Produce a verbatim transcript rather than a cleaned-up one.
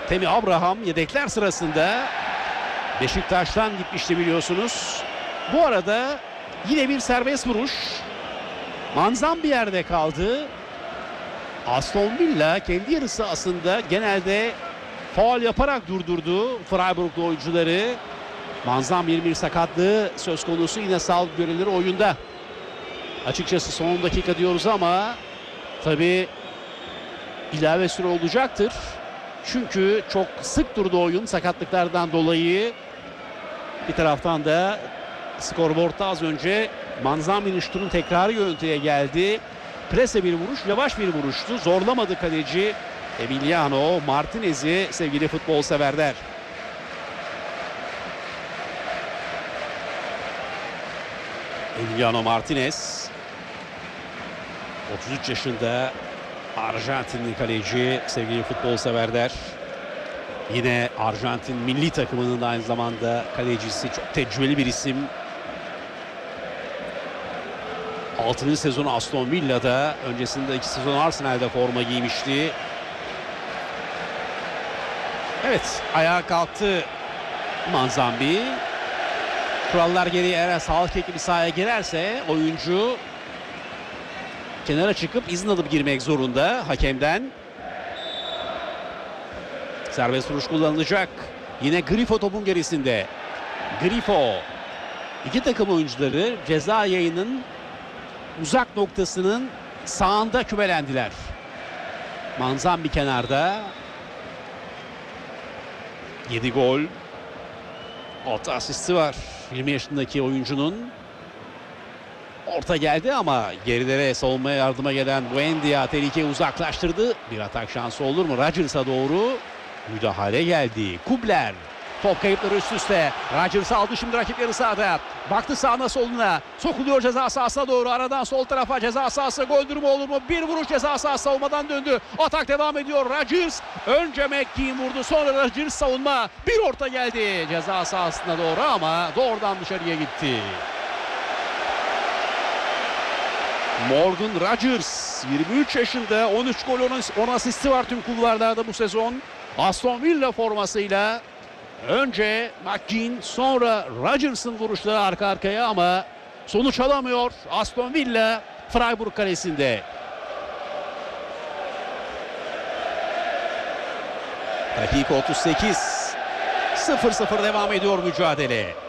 Temi Abraham yedekler sırasında Beşiktaş'tan gitmişti biliyorsunuz. Bu arada yine bir serbest vuruş. Manzan bir yerde kaldı. Aston Villa kendi yarısı aslında genelde faul yaparak durdurdu Freiburglu oyuncuları. Manzan bir bir sakatlığı söz konusu, yine sağlık görevlileri oyunda. Açıkçası son dakika diyoruz ama tabii ilave süre olacaktır. Çünkü çok sık durdu oyun sakatlıklardan dolayı. Bir taraftan da skorboardta az önce Manzanbi'nin şutunun tekrarı görüntüye geldi. Prese bir vuruş, yavaş bir vuruştu. Zorlamadı kaleci Emiliano Martinez'i sevgili futbol severler. Emiliano Martinez otuz üç yaşında Arjantinli kaleci sevgili futbol severler. Yine Arjantin milli takımının da aynı zamanda kalecisi, çok tecrübeli bir isim. altıncı sezonu Aston Villa'da, öncesinde iki sezon Arsenal'de forma giymişti. Evet, ayağa kalktı Manzambi. Kurallar gereği eğer sağlık ekibi sahaya girerse oyuncu kenara çıkıp izin alıp girmek zorunda hakemden. Serbest vuruş kullanılacak. Yine Grifo topun gerisinde. Grifo. İki takım oyuncuları ceza yayının uzak noktasının sağında kümelendiler. Manzambi kenarda. yedi gol. altı asisti var yirmi yaşındaki oyuncunun. Orta geldi ama gerilere savunmaya yardıma gelen Buendia tehlikeyi uzaklaştırdı. Bir atak şansı olur mu? Rodgers'a doğru müdahale geldi. Kubler. Top kayıpları üst üste. Rodgers aldı şimdi rakip yarı sahada. Baktı sağına soluna. Sokuluyor ceza sahasına doğru. Aradan sol tarafa, ceza sahası gol durumu olur mu? Bir vuruş, ceza sahası savunmadan döndü. Atak devam ediyor. Rodgers önce McKean vurdu. Sonra Rodgers savunma. Bir orta geldi ceza sahasına doğru ama doğrudan dışarıya gitti. Morgan Rodgers yirmi üç yaşında, on üç gol, on asisti var tüm kulvarlarda bu sezon. Aston Villa formasıyla önce McKean, sonra Rodgers'ın vuruşları arka arkaya ama sonuç alamıyor Aston Villa Freiburg kalesinde. Dakika otuz sekiz. sıfır sıfır devam ediyor mücadele.